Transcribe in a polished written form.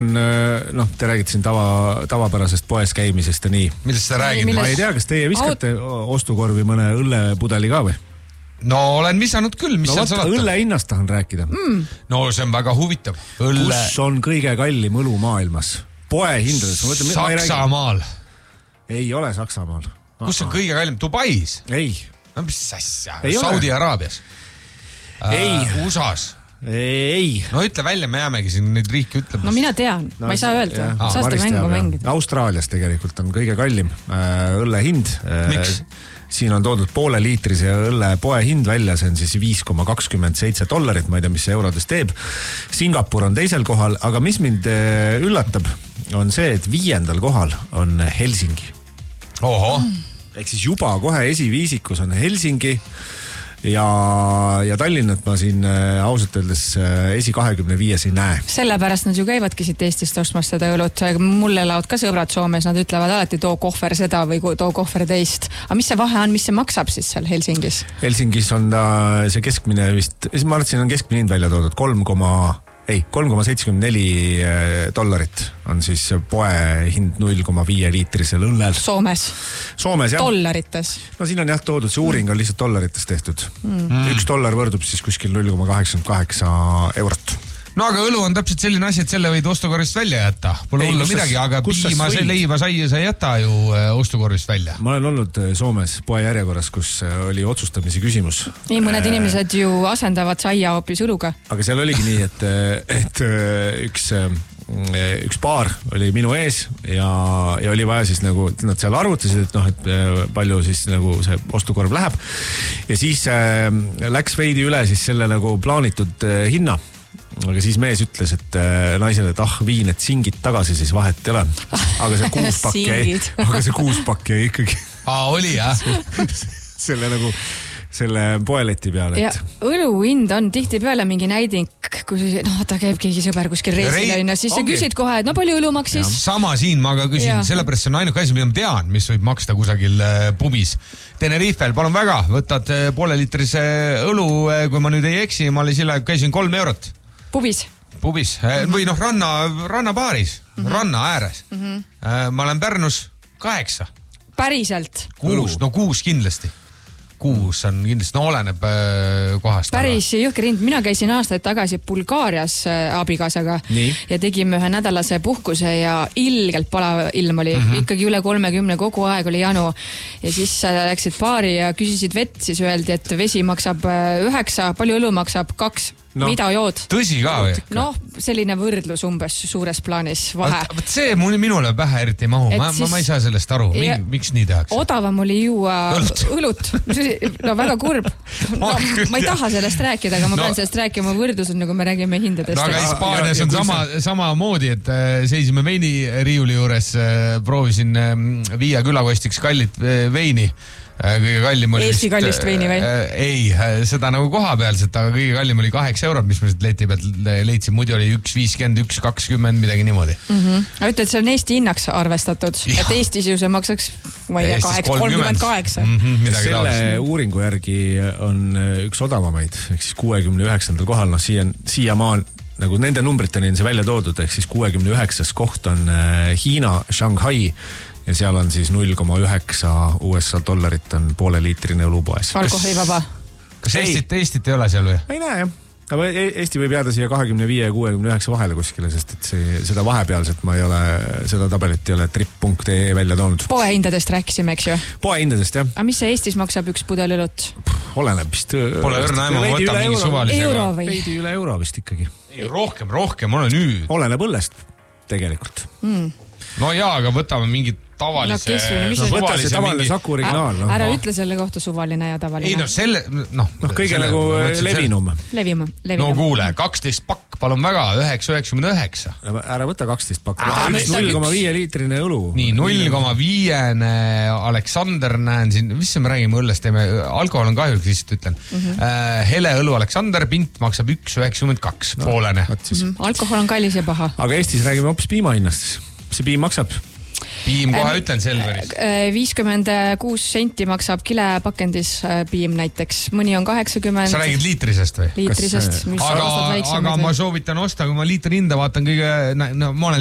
noh, te räägite siin tavapärasest poes käimisest ja nii. Millest sa räägid? Ma ei tea, kas teie viskate ostukorvi mõne õllepudeli ka või? No olen visanud küll, mis seal salata? Õlle hinnast tahan rääkida. No see on väga huvitav. Kus on kõige kallim õlu maailmas? Poe hindades. Saksamaal. Ei ole Saksamaal. Kus on kõige kallim? Dubais? Ei. No mis asja? Saudi-Araabias? Ei. USAs? Ei. No ütle välja, me jäämegi siin neid riike ütlema. No mina tean, ma ei saa öelda. Saasta mängu mängida. Austraalias tegelikult on kõige kallim õlle hind. Miks? Siin on toodud pooleliitrise õlle poe hind välja, see on siis $5.27, ma ei tea, mis see eurodes teeb. Singapur on teisel kohal, aga mis mind üllatab, on see, et 5. kohal on Helsingi. Oho. Ehk siis juba kohe esiviisikus on Helsingi ja Tallinnat ma siin ausalt öeldes esi 25 ei näe. Sellepärast nad ju käivadki siit Eestist ostmas seda õlut. Mul elavad ka sõbrad Soomes, nad ütlevad alati too kohver seda või too kohver teist. Aga mis see vahe on, mis see maksab siis seal Helsingis? Helsingis on see keskmine vist, ma arvasin, on keskmine hind välja toodud, $3.74 on siis poe hind 0,5 liitrisel õllel. Soomes, jah. Dollarites. No siin on jah toodud, see uuring on lihtsalt dollarites tehtud. $1 võrdub siis kuskil 0,88 eurot. No aga õlu on täpselt selline asi, et selle võid ostukorvist välja jätta. Pole hullu midagi, aga piima, leiva, saia sa ei jäta ju ostukorvist välja. Ma olen olnud Soomes poe järjekorras, kus oli otsustamise küsimus. Nii mõned inimesed ju asendavad saia hoopis õluga. Aga seal oligi nii, et üks paar oli minu ees ja oli vaja siis nagu, nad seal arvutasid, et palju siis nagu see ostukorv läheb. Ja siis läks veidi üle siis selle nagu plaanitud hinna. Aga siis mees ütles, et naisele, et vii need singid tagasi, siis vahet ei ole. Aga see 6 pakki jäi ikkagi. Oli jah? selle poeleti peale. Ja õlu hind on tihti peale mingi näiding, kui ta käib keegi sõber kuskil reisil, siis sa küsid kohe, et palju õlu maksis? Sama siin ma ka küsin, sellepärast see on ainuke asi, mida ma tean, mis võib maksta kusagil pubis. Tenerifel, palun väga, võtad pooleliitrise õlu, kui ma nüüd ei eksi, ma käisin 3 eurot. Pubis või rannabaaris, ranna ääres. Ma olen Pärnus 8. Päriselt? 6, no 6 kindlasti. 6 on kindlasti, oleneb kohast. Päris jõhker hind. Mina käisin aastaid tagasi Bulgaarias abikaasaga ja tegime ühe nädalase puhkuse ja ilgelt palav ilm oli. Ikkagi üle 30, kogu aeg oli janu. Ja siis läksid baari ja küsisid vett, siis öeldi, et vesi maksab 9, palju õlu maksab 2. Mida jood? Tõsi ka või? No, selline võrdlus umbes suures plaanis vahe. See minule pähe eriti ei mahu. Ma ei saa sellest aru. Miks nii tehakse? Odavam oli juua õlut. No väga kurb. No, ma ei taha sellest rääkida, aga ma pean sellest rääkima võrdlused, nagu me räägime hindadest. No, aga Hispaanias on sama moodi, et seisime veini riiuli juures, proovisin viia külakostiks kallit veini. Kõige kallim oli Eesti kallist veini või? Ei, seda nagu koha pealselt, aga kõige kallim oli 8 eurot, mis ma leti pealt leidsin. Muidu oli 1,50, 1,20, midagi niimoodi. Ütled, see on Eesti hinnaks arvestatud, et Eestis ju see maksaks, ma ei tea, 38. Selle uuringu järgi on üks odavamaid, ehk siis 69. kohal, siiamaan nagu nende numbriteni on see välja toodud, ehk siis 69. koht on Hiina, Shanghai ja seal on siis 0,9 USA dollarit on pooleliitrine õlupoes. Alkoholivaba. Kas Eestit ei ole seal või? Ei näe jah. Aga Eesti võib jääda siia 25 ja 69 vahele kuskile, sest et seda vahepealset ma ei ole, seda tabelit ei ole trip.ee välja toonud. Poehindadest rääkisime, eks ju? Poehindadest, jah. Aga mis see Eestis maksab üks pudel õlut? Oleneb vist. Pole õrna ema, võtab mingi suvalisega. Veidi üle euro vist ikkagi. Rohkem, ole nüüd. Oleneb õllest tegelikult. No jaa, aga võtame mingit tavalise... Võta see tavaline Saku originaal. Ära ütle selle kohta suvaline ja tavaline. Ei no selle... kõige nagu levinum. No kuule, 12 pakk, palun väga, 9,99. Ära võta 12 pakk. 0,5 liitrine õlu. Nii, 0,5 Aleksander näen siin, mis me räägime õllest teeme, alkohol on kahjulik, siis ütlen. Hele õlu Aleksander, pint maksab 1,92, poolene. Alkohol on kallis ja paha. Aga Eestis räägime hoopis piimahinnast. See piim maksab. piim, kohe ütlen Selveris. 56 senti maksab kilepakendis piim näiteks, mõni on 80. Sa räägid liitrisest või? Liitrisest, mis aga ma soovitan osta, kui ma liitri hinda vaatan kõige, ma olen